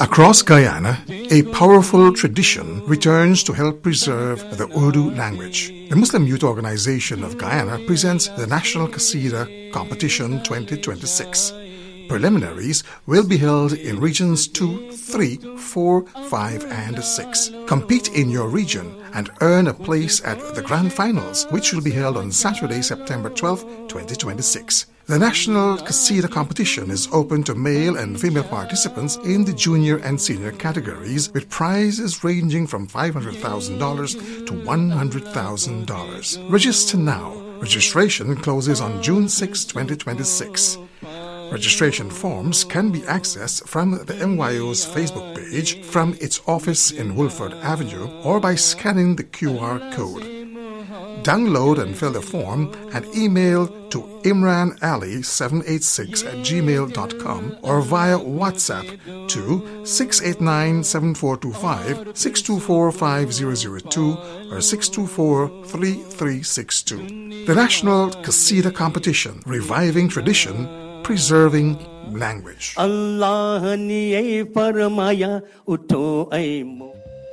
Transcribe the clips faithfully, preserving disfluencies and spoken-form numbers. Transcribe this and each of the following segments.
Across Guyana, a powerful tradition returns to help preserve the Urdu language. The Muslim Youth Organization of Guyana presents the National Qasida Competition twenty twenty-six. Preliminaries will be held in regions two, three, four, five, and six. Compete in your region and earn a place at the Grand Finals, which will be held on Saturday, September twelfth, twenty twenty-six. The National Qasida Competition is open to male and female participants in the junior and senior categories, with prizes ranging from five hundred thousand dollars to one hundred thousand dollars. Register now. Registration closes on June sixth, twenty twenty-six. Registration forms can be accessed from the M Y O's Facebook page, from its office in Woolford Avenue, or by scanning the Q R code. Download and fill the form and email to imran ali seven eight six at gmail dot com or via WhatsApp to six eight nine, seven four two five, six two four, five zero zero two or six two four, three three six two. The National Qasida Competition, reviving tradition, preserving language. Allah ne farmaya utho ay mo.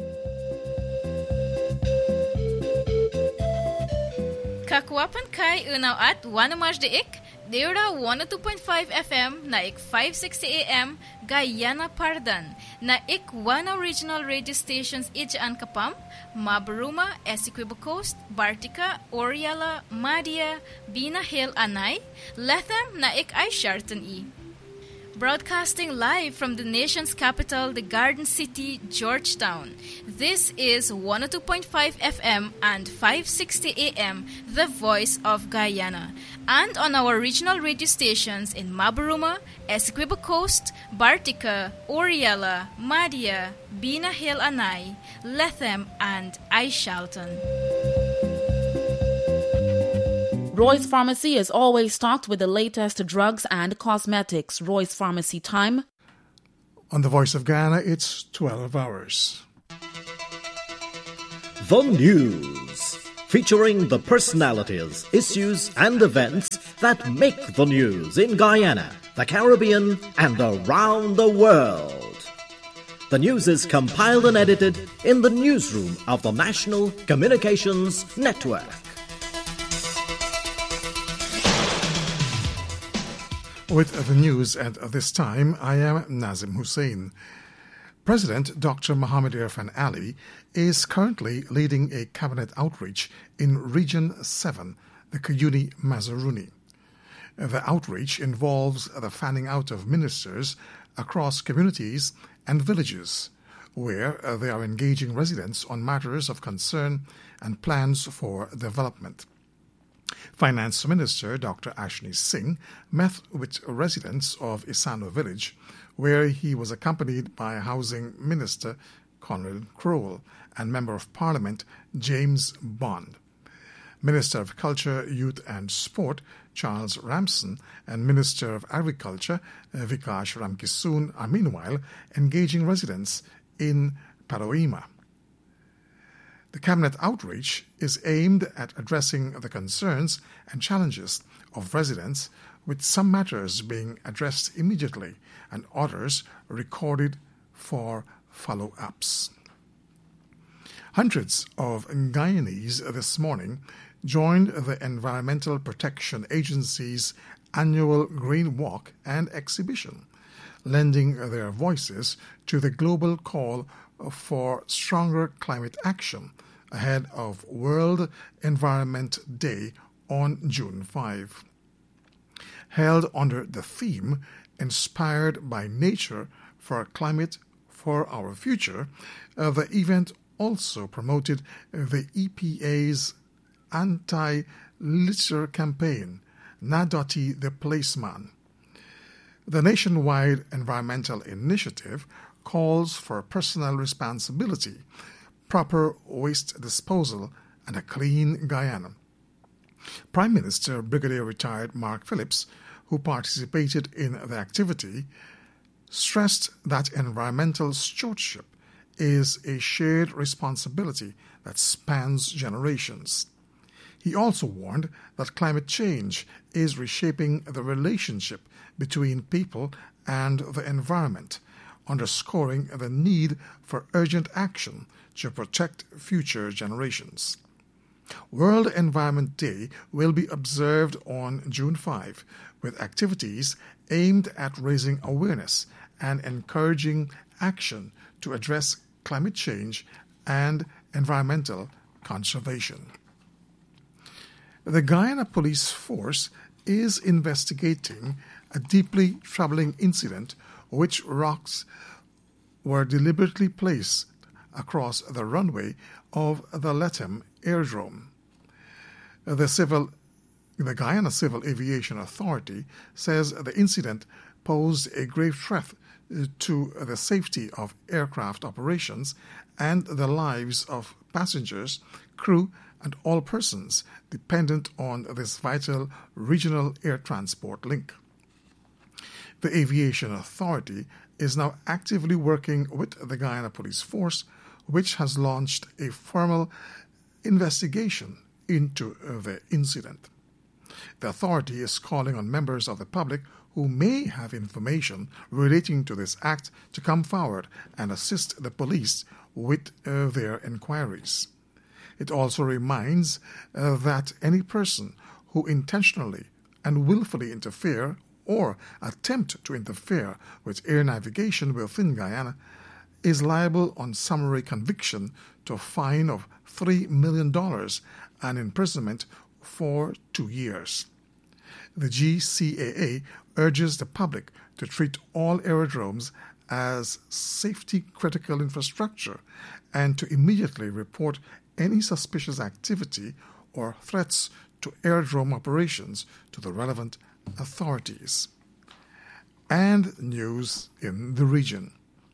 Kakwapan kai unaw at wanamaj de ik, deura one oh two point five F M na ik five sixty A M Guyana Pardan, na ik wana regional radio stations ijaan kapam, Mabaruma, Essequibo Coast, Bartica, Oriala, Madia, Bina Hill Anay, Lethem na ik ay Sharton e. Broadcasting live from the nation's capital, the Garden City, Georgetown. This is one oh two point five F M and five sixty A M, the voice of Guyana. And on our regional radio stations in Mabaruma, Essequibo Coast, Bartica, Oriala, Madia, Bina Hill Anay, Lethem, and Aishalton. Roy's Pharmacy is always stocked with the latest drugs and cosmetics. Roy's Pharmacy time. On the Voice of Guyana, it's twelve hours. The News, featuring the personalities, issues, and events that make the news in Guyana, the Caribbean, and around the world. The news is compiled and edited in the newsroom of the National Communications Network. With the news at this time, I am Nazim Hussain. President Doctor Mohamed Irfan Ali is currently leading a cabinet outreach in Region seven, the Cuyuni Mazaruni. The outreach involves the fanning out of ministers across communities and villages, where they are engaging residents on matters of concern and plans for development. Finance Minister Doctor Ashni Singh met with residents of Isano village, where he was accompanied by Housing Minister Conrad Crowell and Member of Parliament James Bond. Minister of Culture, Youth and Sport Charles Ramson and Minister of Agriculture Vikash Ramkisoon are meanwhile engaging residents in Paroima. The Cabinet outreach is aimed at addressing the concerns and challenges of residents, with some matters being addressed immediately and others recorded for follow-ups. Hundreds of Guyanese this morning joined the Environmental Protection Agency's annual Green Walk and exhibition, lending their voices to the global call for stronger climate action ahead of World Environment Day on June fifth. Held under the theme Inspired by Nature for Climate for Our Future, uh, the event also promoted the E P A's anti-litter campaign, Nadoti the Placeman. The nationwide environmental initiative calls for personal responsibility, proper waste disposal, and a clean Guyana. Prime Minister Brigadier Retired Mark Phillips, who participated in the activity, stressed that environmental stewardship is a shared responsibility that spans generations. He also warned that climate change is reshaping the relationship between people and the environment, underscoring the need for urgent action to protect future generations. World Environment Day will be observed on June fifth with activities aimed at raising awareness and encouraging action to address climate change and environmental conservation. The Guyana Police Force is investigating a deeply troubling incident which rocks were deliberately placed across the runway of the Lethem Airdrome. The civil, the Guyana Civil Aviation Authority says the incident posed a grave threat to the safety of aircraft operations and the lives of passengers, crew, and all persons dependent on this vital regional air transport link. The Aviation Authority is now actively working with the Guyana Police Force, which has launched a formal investigation into the incident. The authority is calling on members of the public who may have information relating to this act to come forward and assist the police with uh, their inquiries. It also reminds uh, that any person who intentionally and willfully interfere or attempt to interfere with air navigation within Guyana is liable on summary conviction to a fine of three million dollars and imprisonment for two years. The G C A A urges the public to treat all aerodromes as safety-critical infrastructure and to immediately report any suspicious activity or threats to aerodrome operations to the relevant authorities. And news in the region.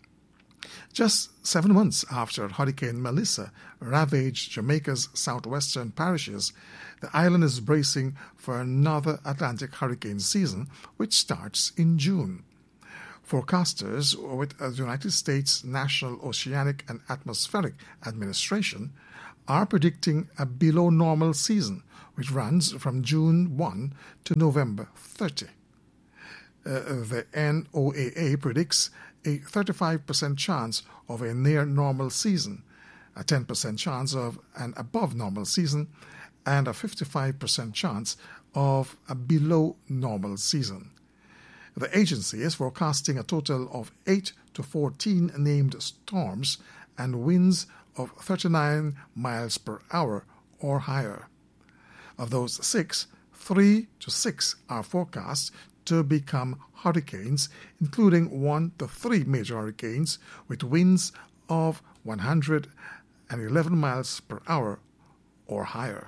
Just seven months after Hurricane Melissa ravaged Jamaica's southwestern parishes, the island is bracing for another Atlantic hurricane season, which starts in June. Forecasters with the United States National Oceanic and Atmospheric Administration are predicting a below-normal season, which runs from June first to November thirtieth. Uh, the N O A A predicts a thirty-five percent chance of a near-normal season, a ten percent chance of an above-normal season, and a fifty-five percent chance of a below-normal season. The agency is forecasting a total of eight to fourteen named storms and winds of thirty-nine miles per hour or higher. Of those six, three to six are forecast to become hurricanes, including one to three major hurricanes with winds of one hundred eleven miles per hour or higher.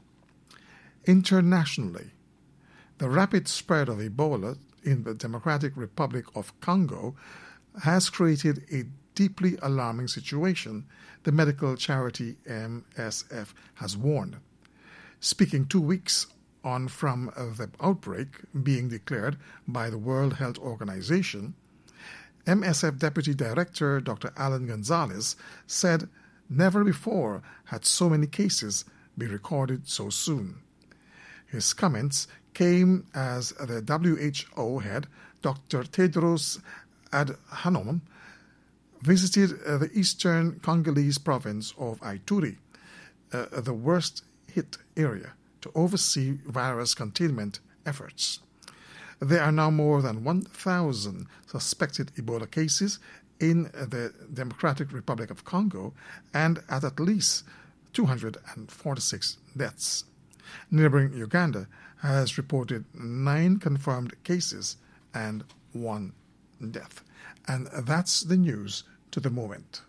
Internationally, the rapid spread of Ebola in the Democratic Republic of Congo has created a deeply alarming situation, the medical charity M S F has warned. Speaking two weeks on from the outbreak being declared by the World Health Organization, M S F Deputy Director Doctor Alan Gonzalez said never before had so many cases been recorded so soon. His comments came as the W H O head, Doctor Tedros Adhanom, visited uh, the eastern Congolese province of Ituri, uh, the worst-hit area, to oversee virus containment efforts. There are now more than one thousand suspected Ebola cases in the Democratic Republic of Congo and at at least two hundred forty-six deaths. Neighboring Uganda has reported nine confirmed cases and one death. And that's the news to the moment.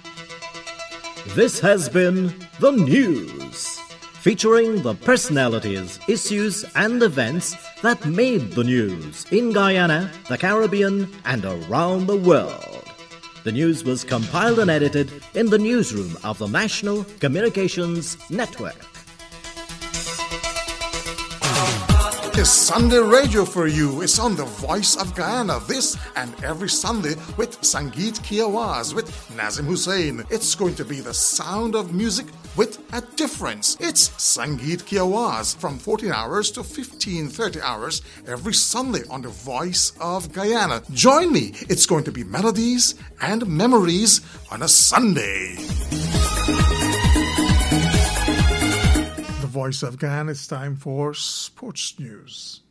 This has been The News, featuring the personalities, issues, and events that made the news in Guyana, the Caribbean, and around the world. The news was compiled and edited in the newsroom of the National Communications Network. It's Sunday radio for you. It's on the Voice of Guyana this and every Sunday with Sangeet Kiawaz, with Nazim Hussain. It's going to be the sound of music, with a difference. It's Sangeet Ki Awaaz from fourteen hours to fifteen thirty hours every Sunday on the Voice of Guyana. Join me. It's going to be melodies and memories on a Sunday. The Voice of Guyana, it's time for Sports News.